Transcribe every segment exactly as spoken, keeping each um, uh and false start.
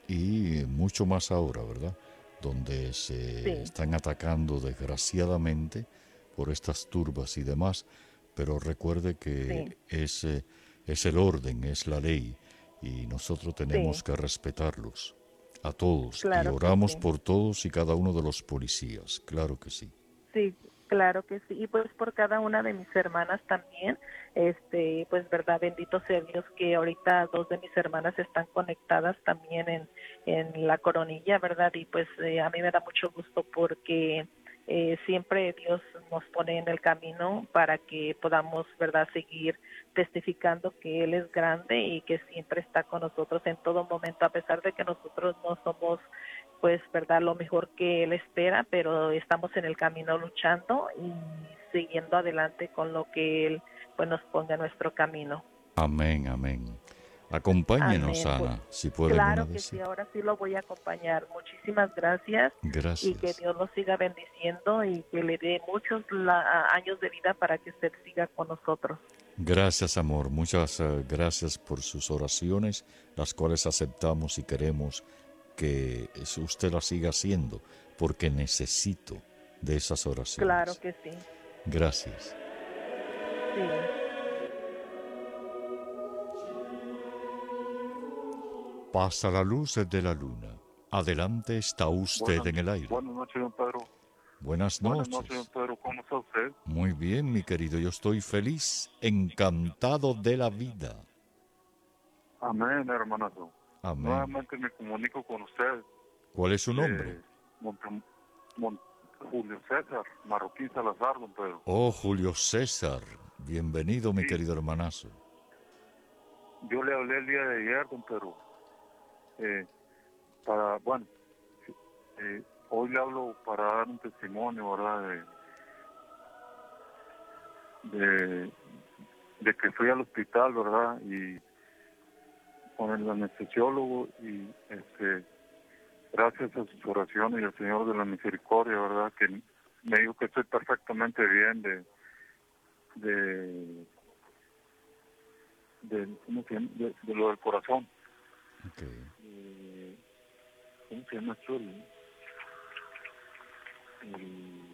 y mucho más ahora, ¿verdad? Donde se Sí, están atacando desgraciadamente por estas turbas y demás, pero recuerde sí, que es, eh, es el orden, es la ley, y nosotros tenemos sí, que respetarlos a todos, y claro que oramos sí. por todos y cada uno de los policías, claro que sí. Sí, claro que sí. Y pues por cada una de mis hermanas también, este, pues verdad, bendito sea Dios que ahorita dos de mis hermanas están conectadas también en, en la coronilla, ¿verdad? Y pues eh, a mí me da mucho gusto porque eh, siempre Dios nos pone en el camino para que podamos, ¿verdad?, seguir testificando que Él es grande y que siempre está con nosotros en todo momento, a pesar de que nosotros no somos pues, verdad, lo mejor que él espera, pero estamos en el camino luchando y siguiendo adelante con lo que él pues nos ponga en nuestro camino. Amén, amén. Acompáñenos, Amén. Pues, Ana, si pueden una claro que vez. sí, Sí. ahora sí lo voy a acompañar. Muchísimas gracias y que Gracias. Dios lo siga bendiciendo y que le dé muchos la, años de vida para que usted siga con nosotros. Gracias, amor. Muchas eh, gracias por sus oraciones, las cuales aceptamos y queremos que usted las siga haciendo, porque necesito de esas Claro oraciones. que sí, Gracias. sí. Pasa la luz de la luna. Adelante está usted Buenas, en el aire. buenas noches, don Pedro. Buenas Buenas noches, don noches. Pedro. ¿Cómo está usted? Muy bien, mi querido. Yo estoy feliz, encantado de la vida. Amén, hermanazo. Amén. Nuevamente me comunico con usted. ¿Cuál es su nombre? Eh, Monte- Mon- Julio César, Marroquín Salazar, don Pedro. Oh, Julio César. Bienvenido, mi Sí, querido hermanazo. yo le hablé el día de ayer, don Pedro. Eh, para, bueno, eh, hoy le hablo para dar un testimonio, ¿verdad? De, de, de que fui al hospital, ¿verdad? Y con el anestesiólogo y este gracias a sus oraciones y al Señor de la Misericordia, ¿verdad? Que me dijo que estoy perfectamente bien de, de, de ¿cómo se llama? De, de lo del corazón. Okay. Eh, ¿Cómo se llama esto? El, el-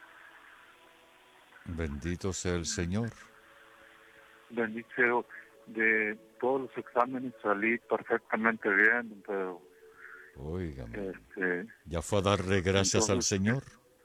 Bendito sea el Señor. bendito sea Dios. De todos los exámenes salí perfectamente bien, pero Óigame. este, ¿Ya fue a darle gracias al entonces, Señor?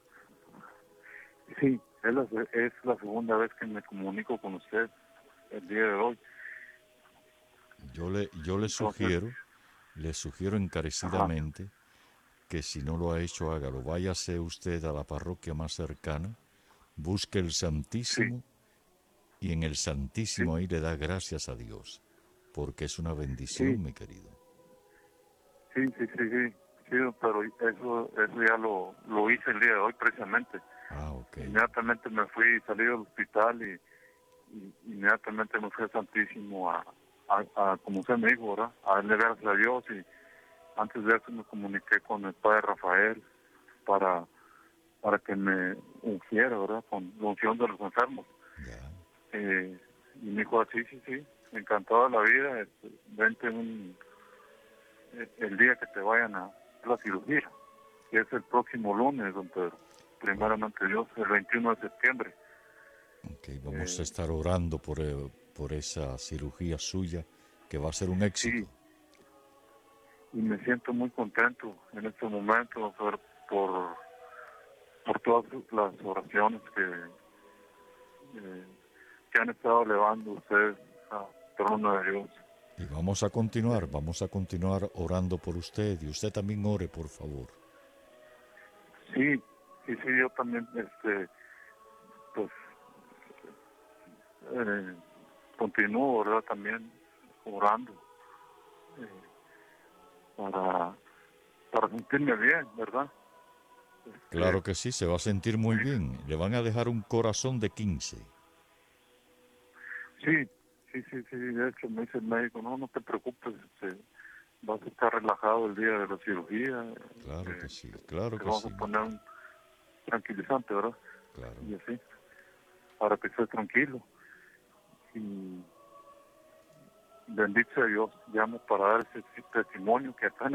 sí, es la, es la segunda vez que me comunico con usted el día de hoy. Yo le, yo le Entonces, sugiero, le sugiero ajá, encarecidamente que si no lo ha hecho, hágalo. Váyase usted a la parroquia más cercana, busque el sí, Santísimo y en el sí, Santísimo ahí le da gracias a Dios, porque es una sí, bendición, mi querido. sí, sí, sí, sí, sí, pero eso, eso ya lo, lo hice el día de hoy precisamente. Ah, ok. Inmediatamente me fui, salí del hospital y, y inmediatamente me fui al Santísimo a, a, a, como usted me dijo, ¿verdad? A darle gracias a Dios y antes de eso me comuniqué con el padre Rafael para, para que me ungiera, ¿verdad? Con la unción de los enfermos. Ya. Eh, y me dijo, sí, sí, sí, encantado de la vida, este, vente un, eh, el día que te vayan a la cirugía, que es el próximo lunes, don Pedro. Primeramente Dios, el veintiuno de septiembre. Ok, vamos a Eh, estar orando por, eh, por esa cirugía suya, que va a ser un éxito. sí, y me siento muy contento en este momento, don Pedro, por, por todas las oraciones que, eh, que han estado elevando ustedes a trono de Dios. Y vamos a continuar, Eh, vamos a continuar orando por usted, y usted también ore, por favor. sí, sí, sí, yo también, este, pues, eh, continúo, ¿verdad? También orando eh, para, para sentirme bien, ¿verdad? Claro Este, que sí, se va a sentir muy bien. Le van a dejar un corazón de quince. sí, sí, sí, sí, de hecho me dice el médico, no, no te preocupes, este, vas a estar relajado el día de la cirugía, Claro que eh, sí, claro te que vamos a sí, mi poner querido. un tranquilizante, ¿verdad? Claro. Y así, para que estés tranquilo. Y bendito sea Dios, llamo para dar ese testimonio que acá en